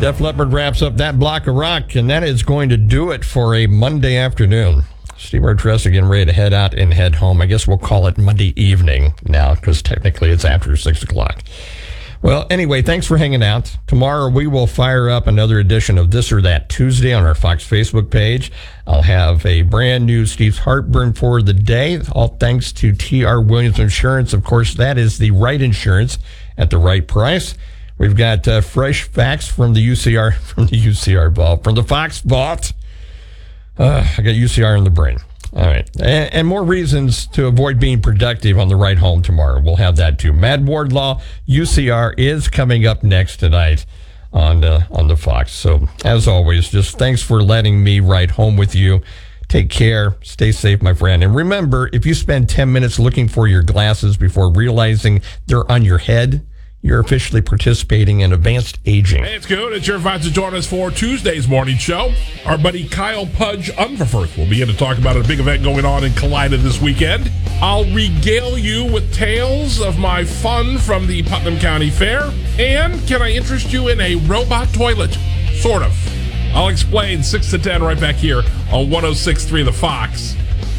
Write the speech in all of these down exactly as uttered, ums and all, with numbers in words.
Def Leppard wraps up that block of rock, and that is going to do it for a Monday afternoon. Steve Artressa getting ready to head out and head home. I guess we'll call it Monday evening now, because technically it's after six o'clock. Well, anyway, thanks for hanging out. Tomorrow we will fire up another edition of This or That Tuesday on our Fox Facebook page. I'll have a brand new Steve's Heartburn for the day, all thanks to T R. Williams Insurance. Of course, that is the right insurance at the right price. We've got uh, fresh facts from the U C R, from the U C R vault, from the Fox vault. Uh, I got U C R in the brain. All right. And, and more reasons to avoid being productive on the ride home tomorrow. We'll have that too. Mad Wardlaw, U C R is coming up next tonight on, uh, on the Fox. So as always, just thanks for letting me ride home with you. Take care. Stay safe, my friend. And remember, if you spend ten minutes looking for your glasses before realizing they're on your head, you're officially participating in advanced aging. Hey, it's good. It's your advisor to join us for Tuesday's morning show. Our buddy Kyle Pudge Unverfirth will be in to talk about a big event going on in Kalida this weekend. I'll regale you with tales of my fun from the Putnam County Fair. And can I interest you in a robot toilet? Sort of. I'll explain six to ten right back here on one oh six point three The Fox.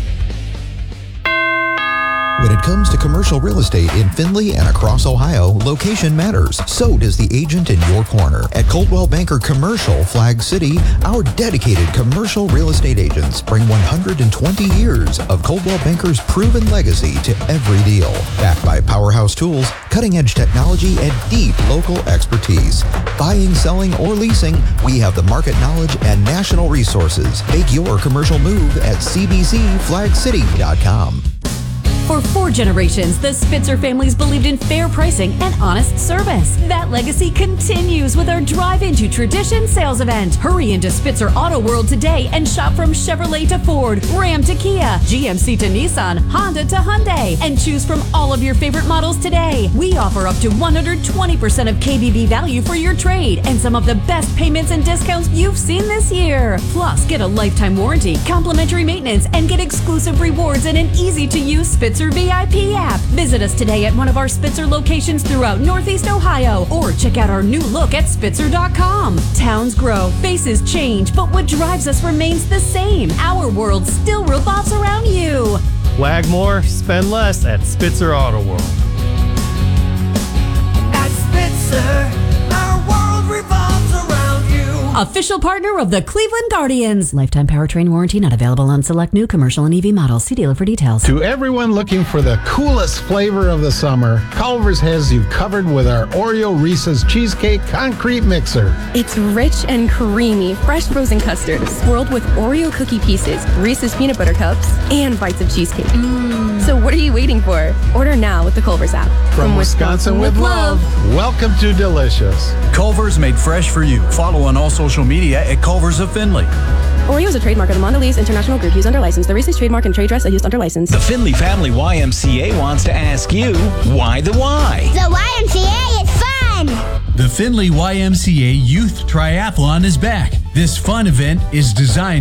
When it comes to commercial real estate in Findlay and across Ohio, location matters. So does the agent in your corner. At Coldwell Banker Commercial, Flag City, our dedicated commercial real estate agents bring one hundred twenty years of Coldwell Banker's proven legacy to every deal. Backed by powerhouse tools, cutting-edge technology, and deep local expertise. Buying, selling, or leasing, we have the market knowledge and national resources. Make your commercial move at c b c flag city dot com. For four generations, the Spitzer families believed in fair pricing and honest service. That legacy continues with our Drive Into Tradition sales event. Hurry into Spitzer Auto World today and shop from Chevrolet to Ford, Ram to Kia, G M C to Nissan, Honda to Hyundai, and choose from all of your favorite models today. We offer up to one hundred twenty percent of K B B value for your trade and some of the best payments and discounts you've seen this year. Plus, get a lifetime warranty, complimentary maintenance, and get exclusive rewards in an easy-to-use Spitzer V I P app. Visit us today at one of our Spitzer locations throughout Northeast Ohio, or check out our new look at Spitzer dot com. Towns grow, faces change, but what drives us remains the same. Our world still revolves around you. Wag more, spend less at Spitzer Auto World. At Spitzer, our world revolves around you. Official partner of the Cleveland Guardians. Lifetime powertrain warranty not available on select new commercial and E V models. See dealer for details. To everyone looking for the coolest flavor of the summer, Culver's has you covered with our Oreo Reese's Cheesecake Concrete Mixer. It's rich and creamy, fresh frozen custard swirled with Oreo cookie pieces, Reese's peanut butter cups, and bites of cheesecake. Mm. So what are you waiting for? Order now with the Culver's app. From, From Wisconsin, Wisconsin with love. love. Welcome to Delicious. Culver's made fresh for you. Follow on all social media at Culver's of Findlay. Oreo is a trademark of the Mondelez International Group used under license. The Reese's trademark and trade dress are used under license. The Findlay Family Y M C A wants to ask you, why the why? The Y M C A is fun! The Findlay Y M C A Youth Triathlon is back. This fun event is designed